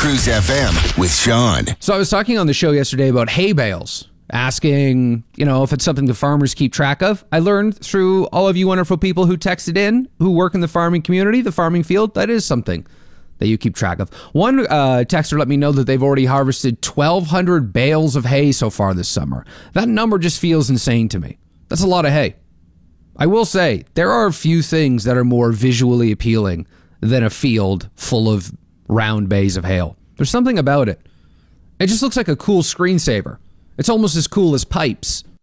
Cruise FM with Sean. So I was talking on the show yesterday about hay bales, asking, if it's something the farmers keep track of. I learned through all of you wonderful people who texted in, who work in the farming community, the farming field, that is something that you keep track of. One texter let me know that they've already harvested 1,200 bales of hay so far this summer. That number just feels insane to me. That's a lot of hay. I will say, there are a few things that are more visually appealing than a field full of round bays of hail. There's something about it. It just looks like a cool screensaver. It's almost as cool as pipes.